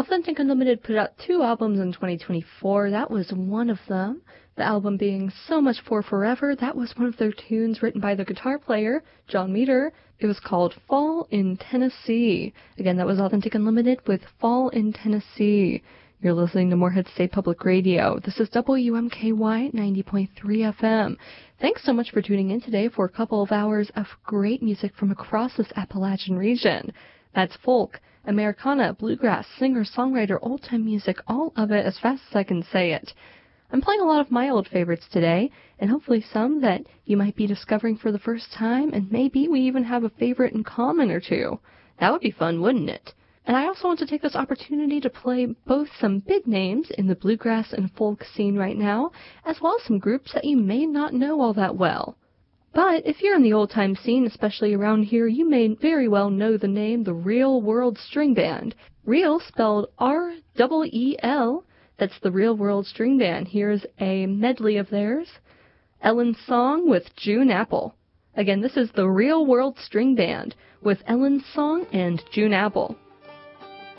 Authentic Unlimited put out 2 albums in 2024. That was one of them. The album being So Much for Forever. That was one of their tunes written by the guitar player, John Meter. It was called Fall in Tennessee. Again, that was Authentic Unlimited with Fall in Tennessee. You're listening to Morehead State Public Radio. This is WMKY 90.3 FM. Thanks so much for tuning in today for a couple of hours of great music from across this Appalachian region. That's folk, Americana, bluegrass, singer-songwriter, old-time music, all of it as fast as I can say it. I'm playing a lot of my old favorites today, and hopefully some that you might be discovering for the first time, and maybe we even have a favorite in common or two. That would be fun, wouldn't it? And I also want to take this opportunity to play both some big names in the bluegrass and folk scene right now, as well as some groups that you may not know all that well. But if you're in the old-time scene, especially around here, you may very well know the name the Real World String Band. Real spelled R-E-E-L. That's the Real World String Band. Here's a medley of theirs. Ellen's Song with June Apple. Again, this is the Real World String Band with Ellen's Song and June Apple.